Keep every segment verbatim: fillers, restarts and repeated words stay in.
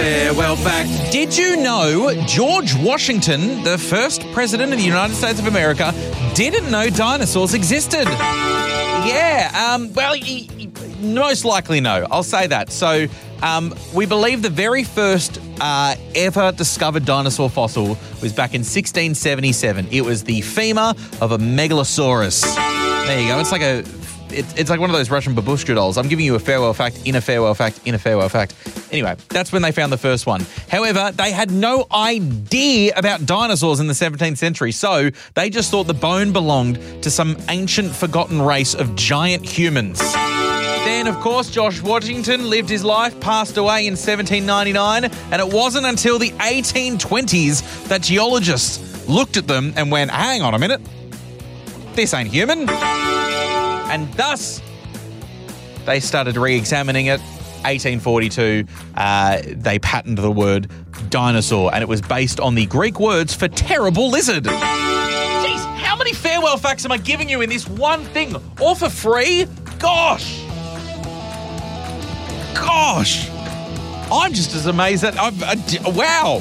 Yeah, well back. Did you know George Washington, the first president of the United States of America, didn't know dinosaurs existed? Yeah, um, well, y- y- most likely no. I'll say that. So um, we believe the very first uh, ever discovered dinosaur fossil was back in sixteen seventy-seven. It was the femur of a megalosaurus. There you go. It's like a... It's, it's like one of those Russian babushka dolls. I'm giving you a farewell fact, in a farewell fact, in a farewell fact. Anyway, that's when they found the first one. However, they had no idea about dinosaurs in the seventeenth century, so they just thought the bone belonged to some ancient forgotten race of giant humans. Then, of course, George Washington lived his life, passed away in seventeen ninety-nine, and it wasn't until the eighteen twenties that geologists looked at them and went, hang on a minute, this ain't human. And thus, they started re-examining it. eighteen forty-two, uh, they patented the word dinosaur, and it was based on the Greek words for terrible lizard. Jeez, how many farewell facts am I giving you in this one thing? All for free? Gosh. Gosh. I'm just as amazed that I've... Uh, wow.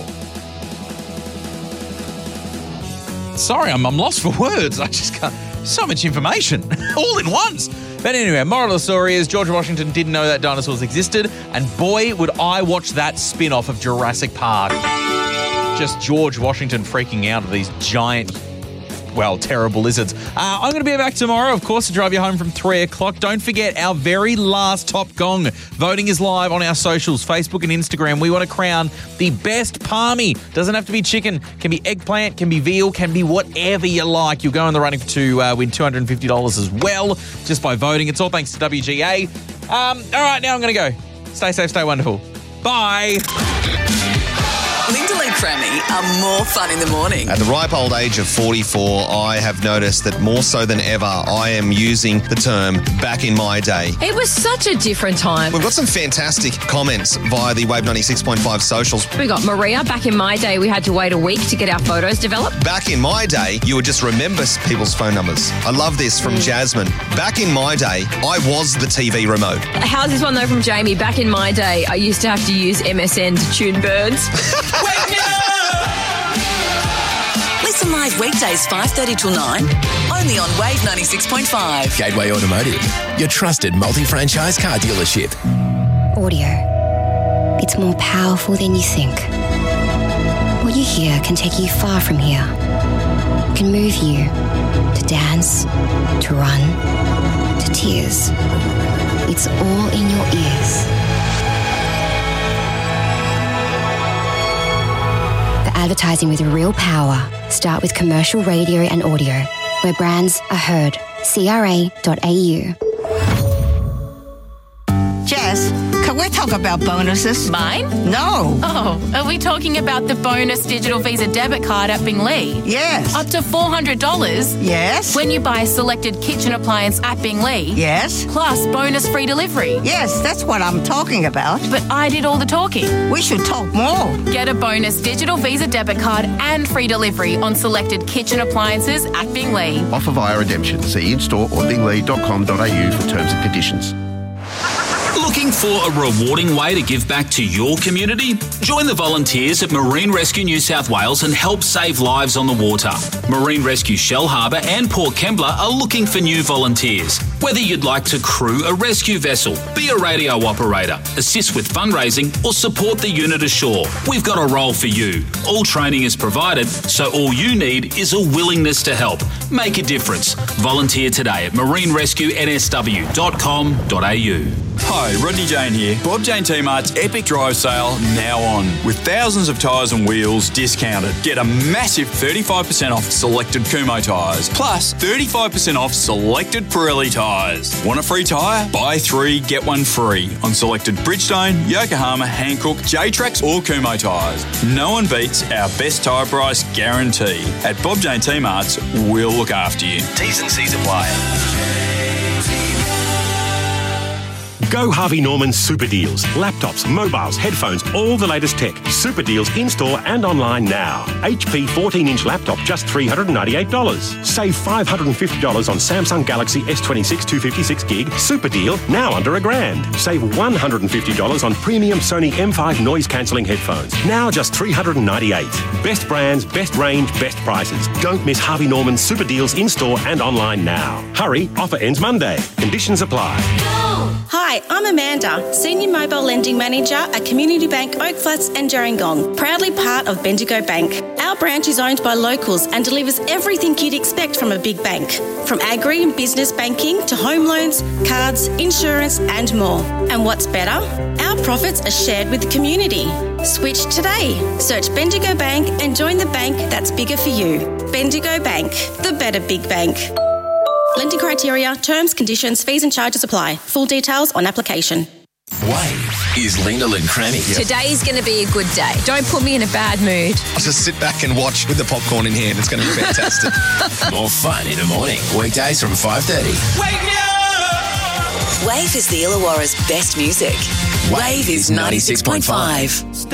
Sorry, I'm, I'm lost for words. I just can't... So much information, all in once. But anyway, moral of the story is George Washington didn't know that dinosaurs existed, and boy, would I watch that spin-off of Jurassic Park. Just George Washington freaking out at these giant, well, terrible lizards. Uh, I'm going to be back tomorrow, of course, to drive you home from three o'clock. Don't forget our very last Top Gong. Voting is live on our socials, Facebook and Instagram. We want to crown the best palmy. Doesn't have to be chicken. Can be eggplant, can be veal, can be whatever you like. You'll go in the running to uh, win two hundred fifty dollars as well, just by voting. It's all thanks to W G A. Um, all right, now I'm going to go. Stay safe, stay wonderful. Bye. Linda and Crammy are more fun in the morning. At the ripe old age of forty-four, I have noticed that more so than ever, I am using the term back in my day. It was such a different time. We've got some fantastic comments via the Wave ninety-six point five socials. We got Maria. Back in my day, we had to wait a week to get our photos developed. Back in my day, you would just remember people's phone numbers. I love this from mm. Jasmine. Back in my day, I was the T V remote. How's this one, though, from Jamie? Back in my day, I used to have to use M S N to tune birds. Wake me up! Listen live weekdays five thirty till nine, only on Wave ninety-six point five. Gateway Automotive, your trusted multi-franchise car dealership. Audio. It's more powerful than you think. What you hear can take you far from here. It can move you to dance, to run, to tears. It's all in your ears. Advertising with real power. Start with commercial radio and audio, where brands are heard. C R A dot A U. Jess, can we talk about bonuses? Mine? No. Oh, are we talking about the bonus digital Visa debit card at Binglee? Yes. Up to four hundred dollars? Yes. When you buy a selected kitchen appliance at Binglee? Yes. Plus bonus free delivery? Yes, that's what I'm talking about. But I did all the talking. We should talk more. Get a bonus digital Visa debit card and free delivery on selected kitchen appliances at Binglee. Offer via redemption. See in-store or binglee dot com dot a u for terms and conditions. Looking for a rewarding way to give back to your community? Join the volunteers at Marine Rescue New South Wales and help save lives on the water. Marine Rescue Shell Harbour and Port Kembla are looking for new volunteers. Whether you'd like to crew a rescue vessel, be a radio operator, assist with fundraising or support the unit ashore, we've got a role for you. All training is provided, so all you need is a willingness to help. Make a difference. Volunteer today at marine rescue n s w dot com dot a u. Hi, Rodney Jane here. Bob Jane T-Mart's Epic Drive Sale now on. With thousands of tyres and wheels discounted. Get a massive thirty-five percent off selected Kumho tyres. Plus thirty-five percent off selected Pirelli tyres. Want a free tyre? Buy three, get one free on selected Bridgestone, Yokohama, Hankook, J-Trax or Kumho tyres. No one beats our best tyre price guarantee. At Bob Jane T-Mart's, we'll look after you. T's and C's apply. Go Harvey Norman Super Deals. Laptops, mobiles, headphones, all the latest tech. Super Deals in-store and online now. H P fourteen-inch laptop just three hundred ninety-eight dollars. Save five hundred fifty dollars on Samsung Galaxy S twenty-six two fifty-six gig. Super deal, now under a grand. Save one hundred fifty dollars on premium Sony M five noise-cancelling headphones. Now just three hundred ninety-eight dollars. Best brands, best range, best prices. Don't miss Harvey Norman Super Deals in-store and online now. Hurry, offer ends Monday. Conditions apply. Hi, I'm Amanda, Senior Mobile Lending Manager at Community Bank Oak Flats and Gerringong, proudly part of Bendigo Bank. Our branch is owned by locals and delivers everything you'd expect from a big bank, from agri and business banking to home loans, cards, insurance and more. And what's better? Our profits are shared with the community. Switch today. Search Bendigo Bank and join the bank that's bigger for you. Bendigo Bank, the better big bank. Lending criteria, terms, conditions, fees and charges apply. Full details on application. Wave is Linda and Cranny. Today's going to be a good day. Don't put me in a bad mood. I'll just sit back and watch with the popcorn in hand. It's going to be fantastic. More fun in the morning. Weekdays from five thirty. Wake me up! Wave is the Illawarra's best music. Wave is ninety-six point five.